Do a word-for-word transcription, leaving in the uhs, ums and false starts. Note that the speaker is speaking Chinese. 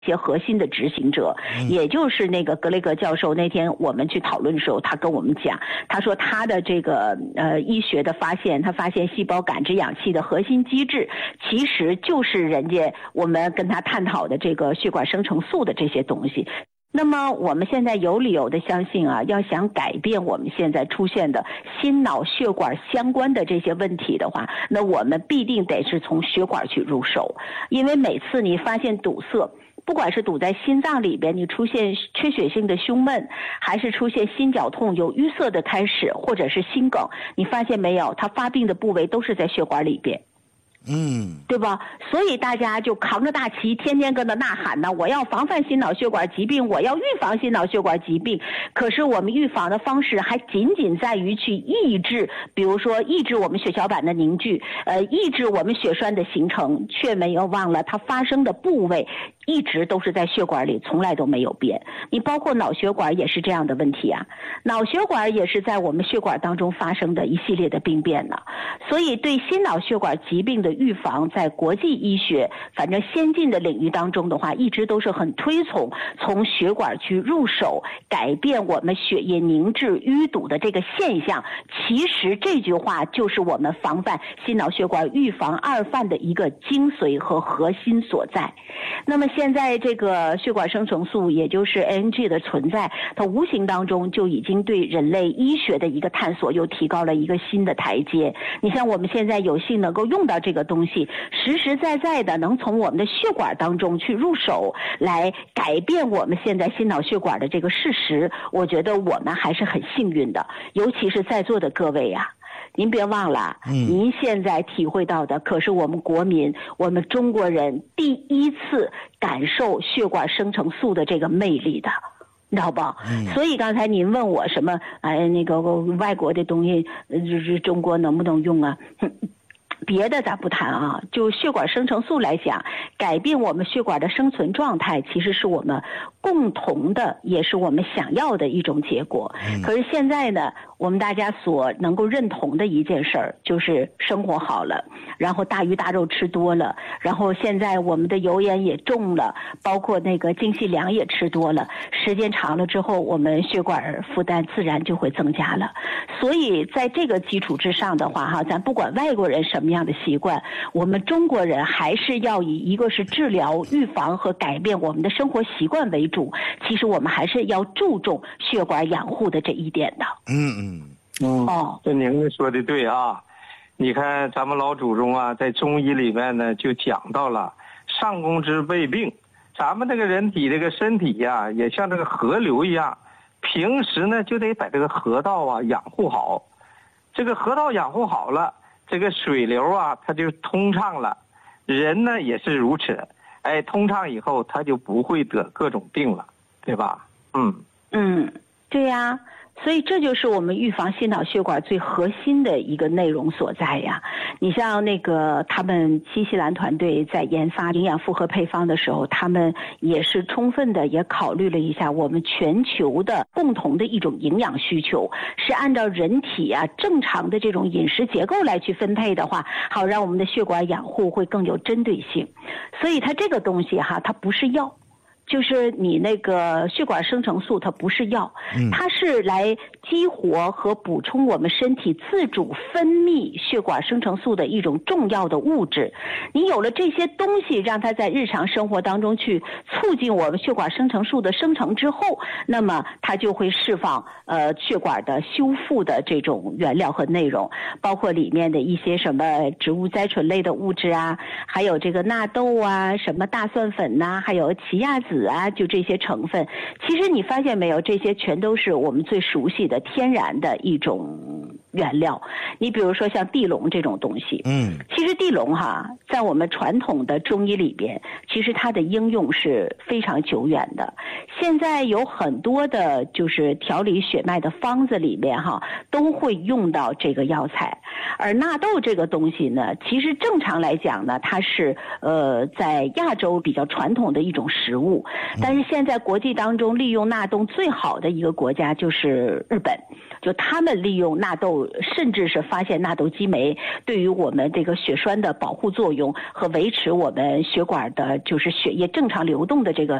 些核心的执行者，也就是那个格雷格教授，那天我们去讨论的时候，他跟我们讲，他说他的这个呃医学的发现，他发现细胞感知氧气的核心机制，其实就是人家我们跟他探讨的这个血管生成素的这些东西。那么我们现在有理由的相信啊，要想改变我们现在出现的心脑血管相关的这些问题的话，那我们必定得是从血管去入手，因为每次你发现堵塞，不管是堵在心脏里边，你出现缺血性的胸闷，还是出现心绞痛有淤塞的开始，或者是心梗，你发现没有，它发病的部位都是在血管里边。 嗯， 对吧？所以大家就扛着大旗，天天跟着呐喊呢，我要防范心脑血管疾病，我要预防心脑血管疾病。可是我们预防的方式还仅仅在于去抑制，比如说抑制我们血小板的凝聚，呃，抑制我们血栓的形成，却没有忘了它发生的部位一直都是在血管里，从来都没有变。你包括脑血管也是这样的问题啊，脑血管也是在我们血管当中发生的一系列的病变呢。所以对心脑血管疾病的预防，在国际医学反正先进的领域当中的话，一直都是很推崇从血管去入手，改变我们血液凝滞淤堵的这个现象。其实这句话就是我们防范心脑血管预防二犯的一个精髓和核心所在。那么现在这个血管生成素，也就是 A N G 的存在，它无形当中就已经对人类医学的一个探索又提高了一个新的台阶。你像我们现在有幸能够用到这个东西，实实在在的能从我们的血管当中去入手，来改变我们现在心脑血管的这个事实，我觉得我们还是很幸运的。尤其是在座的各位啊，您别忘了，您现在体会到的可是我们国民，我们中国人第一次感受血管生成素的这个魅力的，你知道吧？嗯、所以刚才您问我什么，哎，那个外国的东西，就是中国能不能用啊？别的咱不谈啊，就血管生成素来讲，改变我们血管的生存状态，其实是我们共同的，也是我们想要的一种结果。可是现在呢，我们大家所能够认同的一件事儿，就是生活好了，然后大鱼大肉吃多了，然后现在我们的油盐也重了，包括那个精细粮也吃多了，时间长了之后，我们血管负担自然就会增加了。所以在这个基础之上的话，哈，咱不管外国人什么样的习惯，我们中国人还是要以一个是治疗、预防和改变我们的生活习惯为主。其实我们还是要注重血管养护的这一点的。 嗯嗯嗯，哦，这您说的对啊。你看咱们老祖宗啊，在中医里面呢就讲到了上工之备病。咱们这个人体这个身体呀、啊，也像这个河流一样，平时呢就得把这个河道啊养护好。这个河道养护好了，这个水流啊它就通畅了。人呢也是如此，哎，通畅以后他就不会得各种病了，对吧？嗯嗯，对呀。所以这就是我们预防心脑血管最核心的一个内容所在呀。你像那个他们新西兰团队在研发营养复合配方的时候，他们也是充分的也考虑了一下我们全球的共同的一种营养需求，是按照人体啊正常的这种饮食结构来去分配的话，好让我们的血管养护会更有针对性。所以它这个东西哈，它不是药。就是你那个血管生成素，它不是药，它是来激活和补充我们身体自主分泌血管生成素的一种重要的物质。你有了这些东西，让它在日常生活当中去促进我们血管生成素的生成之后，那么它就会释放呃血管的修复的这种原料和内容，包括里面的一些什么植物甾醇类的物质啊，还有这个纳豆啊，什么大蒜粉呐、啊，还有奇亚籽啊，就这些成分，其实你发现没有，这些全都是我们最熟悉的天然的一种原料。你比如说像地龙这种东西，嗯，其实地龙哈，在我们传统的中医里边，其实它的应用是非常久远的。 现在有很多的就是调理血脉的方子里面哈，都会用到这个药材。而纳豆这个东西呢，其实正常来讲呢，它是呃在亚洲比较传统的一种食物，但是现在国际当中利用纳豆最好的一个国家就是日本，就他们利用纳豆，甚至是发现纳豆激酶对于我们这个血栓的保护作用和维持我们血管的就是血液正常流动的这个